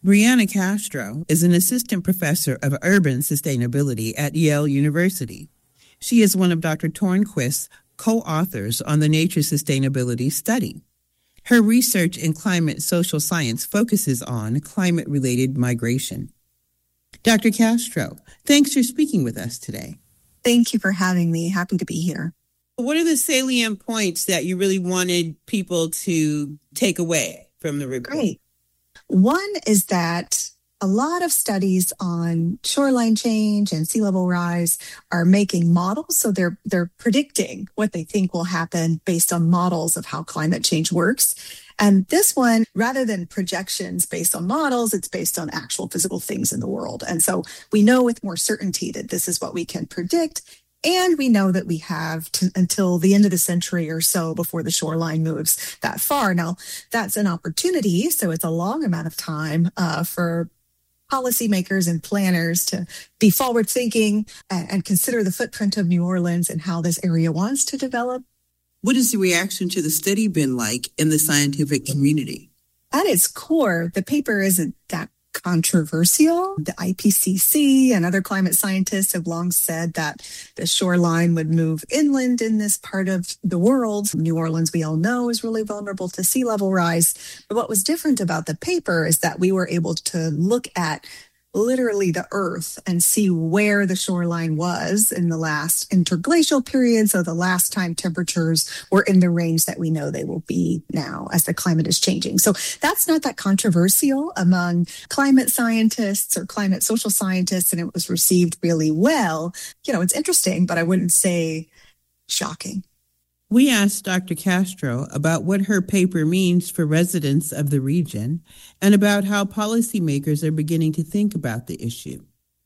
Brianna Castro is an assistant professor of urban sustainability at Yale University. She is one of Dr. Tornquist's co-authors on the Nature Sustainability Study. Her research in climate social science focuses on climate-related migration. Dr. Castro, thanks for speaking with us today. Thank you for having me. Happy to be here. What are the salient points that you really wanted people to take away from the report? Great. One is that a lot of studies on shoreline change and sea level rise are making models. So they're predicting what they think will happen based on models of how climate change works. And this one, rather than projections based on models, it's based on actual physical things in the world. And so we know with more certainty that this is what we can predict. And we know that we have until the end of the century or so before the shoreline moves that far. Now, that's an opportunity. So it's a long amount of time for policymakers and planners to be forward thinking and consider the footprint of New Orleans and how this area wants to develop. What has the reaction to the study been like in the scientific community? At its core, the paper isn't that controversial. The IPCC and other climate scientists have long said that the shoreline would move inland in this part of the world. New Orleans, we all know, is really vulnerable to sea level rise. But what was different about the paper is that we were able to look at literally the earth and see where the shoreline was in the last interglacial period. So the last time temperatures were in the range that we know they will be now as the climate is changing. So that's not that controversial among climate scientists or climate social scientists, and it was received really well. You know, it's interesting, but I wouldn't say shocking. We asked Dr. Castro about what her paper means for residents of the region and about how policymakers are beginning to think about the issue.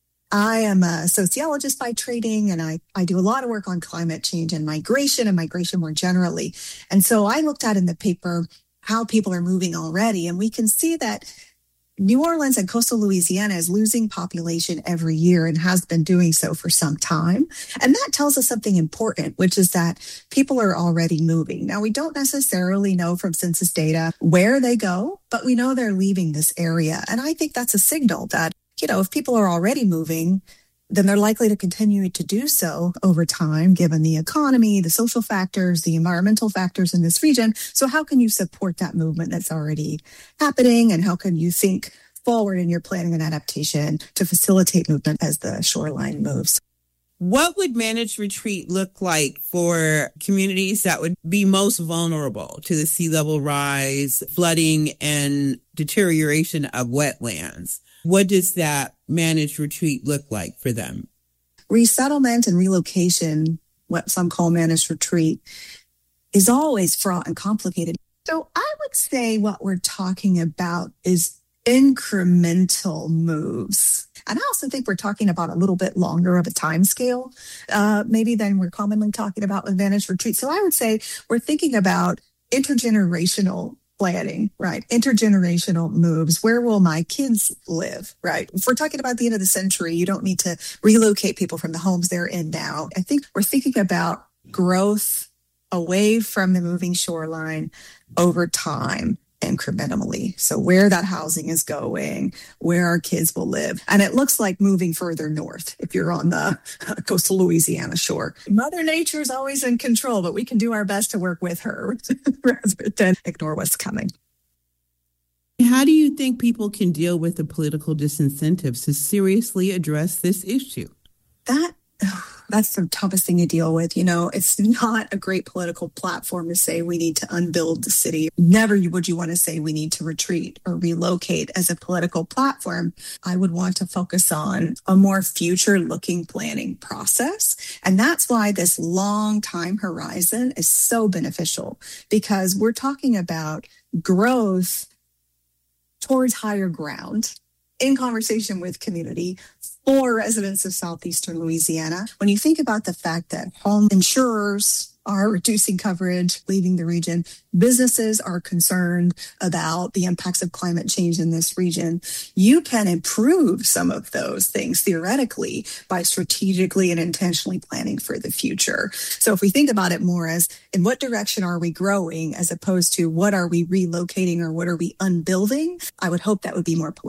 I am a sociologist by training, and I do a lot of work on climate change and migration more generally. And so I looked at in the paper how people are moving already, and we can see that New Orleans and coastal Louisiana is losing population every year and has been doing so for some time. And that tells us something important, which is that people are already moving. Now, we don't necessarily know from census data where they go, but we know they're leaving this area. And I think that's a signal that, you know, if people are already moving, then they're likely to continue to do so over time, given the economy, the social factors, the environmental factors in this region. So how can you support that movement that's already happening? And how can you think forward in your planning and adaptation to facilitate movement as the shoreline moves? What would managed retreat look like for communities that would be most vulnerable to the sea level rise, flooding, and deterioration of wetlands? What does that managed retreat look like for them? Resettlement and relocation, what some call managed retreat, is always fraught and complicated. So I would say what we're talking about is incremental moves. And I also think we're talking about a little bit longer of a time scale, maybe than we're commonly talking about with managed retreat. So I would say we're thinking about intergenerational planning, right? Intergenerational moves. Where will my kids live, right? If we're talking about the end of the century, you don't need to relocate people from the homes they're in now. I think we're thinking about growth away from the moving shoreline over time, incrementally. So where that housing is going, where our kids will live. And it looks like moving further north if you're on the coastal Louisiana shore. Mother Nature is always in control, but we can do our best to work with her rather than ignore what's coming. How do you think people can deal with the political disincentives to seriously address this issue? That's the toughest thing to deal with. You know, it's not a great political platform to say we need to unbuild the city. Never would you want to say we need to retreat or relocate as a political platform. I would want to focus on a more future-looking planning process. And that's why this long time horizon is so beneficial, because we're talking about growth towards higher ground in conversation with community for residents of southeastern Louisiana. When you think about the fact that home insurers are reducing coverage, leaving the region, businesses are concerned about the impacts of climate change in this region, you can improve some of those things theoretically by strategically and intentionally planning for the future. So if we think about it more as in what direction are we growing as opposed to what are we relocating or what are we unbuilding, I would hope that would be more